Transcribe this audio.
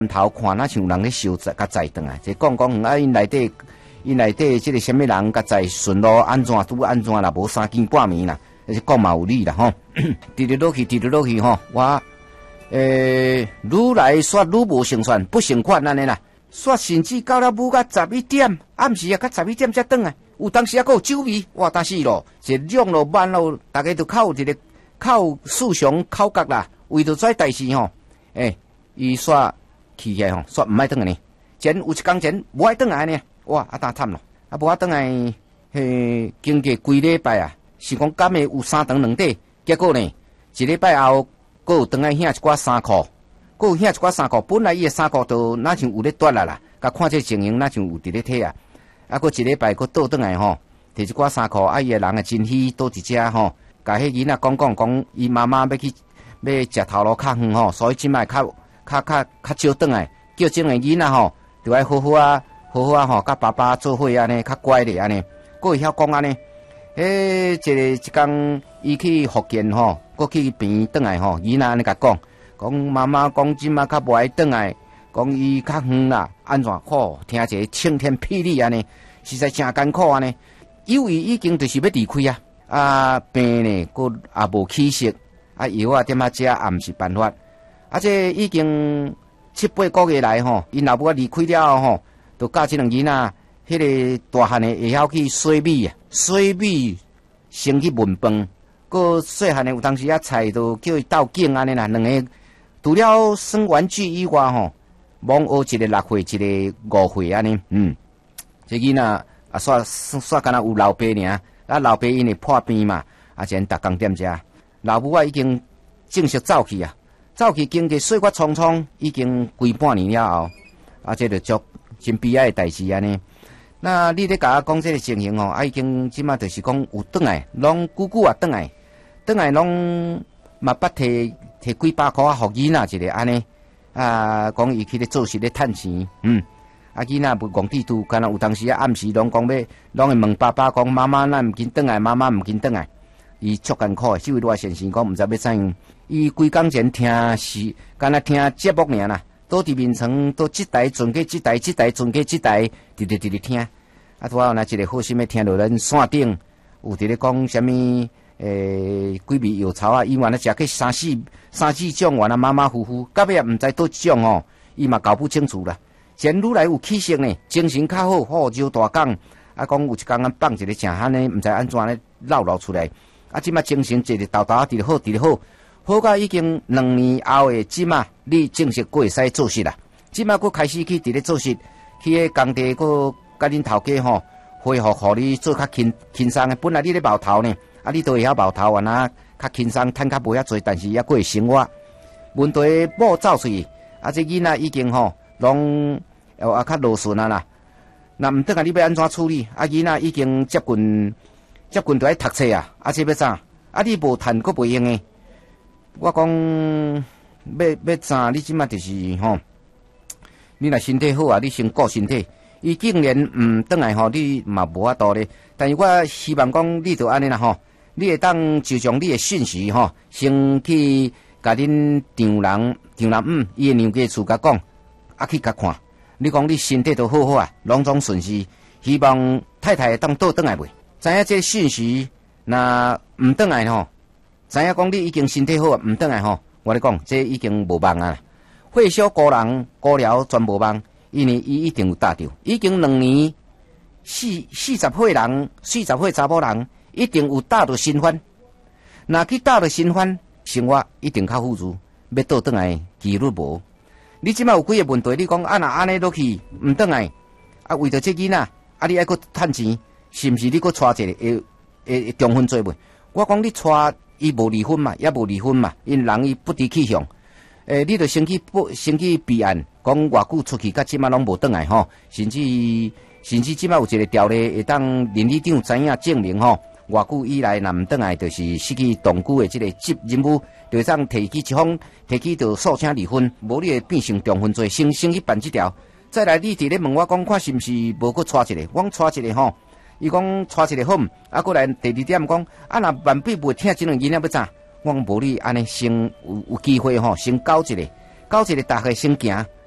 头看那像有人咧收甲载转来，就讲啊，因内底即个什么人甲载顺路安怎拄安怎啦，无3更半暝啦，是讲嘛有理啦吼。直直落去吼，我愈来说愈无胜算，不胜款安尼啦。说甚至到了午到11点，暗时啊，到11点才转来。有当时啊，还有酒味，哇！但是咯，一两咯慢咯，大家都靠一个靠思想靠角啦。为着这代志吼，伊说起起吼，说唔爱转来呢。前有一工前无爱转来呢，哇！啊，当惨咯，啊，无爱转来，经过规礼拜啊，是讲敢会有3顿2底，结果呢，一礼拜后，佫有转来遐一寡衫裤。佫有遐一寡衫裤，本来伊个衫裤都哪像有咧脱啦啦，甲看这情形哪像有伫咧体啊。啊，佫一礼拜佫倒转来吼，摕一寡衫裤，啊伊个人个真喜倒伫遮吼，甲迄囡仔讲，伊妈妈要食头路较远吼，所以即摆较少转来，叫种个囡仔吼，着爱好好啊吼，甲爸爸做伙安尼，较乖咧安尼，佫会晓讲安尼。一工伊去福建吼，佫去病转来吼，囡仔安尼甲讲妈妈讲即马较无爱转来，讲伊较远啦，安怎好？听一个晴天霹雳安尼，实在真艰苦安尼。以为已经就是要离开啊，病呢，佫也无起色，啊药啊点食也毋是办法，啊这已经7、8个月来吼，因老母啊离开了吼，就教即两囡仔，迄个大汉的会晓去洗米先去焖饭，佫细汉的有当时啊菜都叫伊斗景安尼啦，两个。除了耍玩具以外吼，罔学一个6岁，一个5岁安尼，这囡仔啊煞敢若有老爸尔，啊老爸因为破病嘛，啊前逐工踮遮，老母啊已经正式走去啊，经过岁月匆匆，已经规半年了后，啊这就足真悲哀的代志安尼。那你咧甲我讲这个情形吼，啊已经即马就是讲有转来，拢久啊转来拢嘛捌摕几百块啊，互囡仔一个安尼啊，讲伊去咧做事咧趁钱，啊囡仔不戆地图，敢若有当时啊暗时拢讲要，拢会问爸爸讲妈妈咱毋紧转来，妈妈毋紧转来，伊足艰苦，手热先生讲毋知要怎样，伊规工前听是，敢若听节目尔啦，倒伫面床，倒即台转过即台，即台转过即台，直听，啊拄好那一个好心的听到咱线顶有伫咧讲啥物。几味药草啊，伊原来食去三四种，原来马马虎虎，到尾也毋知倒一种哦，伊嘛搞不清楚啦。前愈来有起色呢，精神较好，好招大讲，啊讲有一工啊放一个正汉呢，毋知安怎咧闹出来，啊即马精神一直豆直咧好，好到已经2年后的即马，你正式过会使做事啦。即马佫开始去伫咧做事，去个工地佫甲恁头家吼恢复，互你做较轻松的。本来你咧冒头呢。啊，你都会晓冒头啊，那较轻松，趁较无遐济，但是也过会生活。问题某走出去，啊，这囡仔已经吼，拢啊较落顺啊啦。那毋得啊，你要安怎处理？啊，囡仔已经接近就爱读册啊，啊，这要怎？啊，你无趁佫袂用诶。我讲要怎？你即马就是吼，你若身体好啊，你先顾身体。伊竟然转来吼，你嘛无法度咧。但是我希望讲，你就安尼啦吼。你会当就将你的讯息吼，先去甲恁丈人伊的娘家厝甲讲，啊去甲看。你讲你身体都好好啊，拢总顺遂，希望太太会当倒转来袂？知影这讯息，若毋转来吼，知影讲你已经身体好啊，毋转来吼，我咧讲，这已经无望啊。血小孤人孤寮全无望，因为伊一定有搭着，已经2年40岁人，40岁查某人。一定有搭到新欢，若去搭到新欢，生活一定较富足，要倒转来几率无。你即摆有几个问题？你讲啊，若安尼落去毋倒来，啊为着这囡仔，啊你还佫趁钱，是毋是你佫娶一个会中婚做袂？我讲你娶伊无离婚嘛，也无离婚嘛，因人伊不知去向。你着先去备案，讲偌久出去，甲即摆拢无倒来吼，甚至即摆有一个条例会当邻里长知影证明吼。偌久以来，若毋倒来，就是失去同居的这个任务，就会当提起一方，提起就诉请离婚，无你会变成重婚罪，先去办这条。再来，你伫咧问我讲，看是毋是无搁娶一个？我讲娶一个吼，伊讲娶一个好，啊，过来第2点讲，啊，若万必袂听这两囡仔要怎？我讲无你安尼先有机会吼，先交一个，大家先行。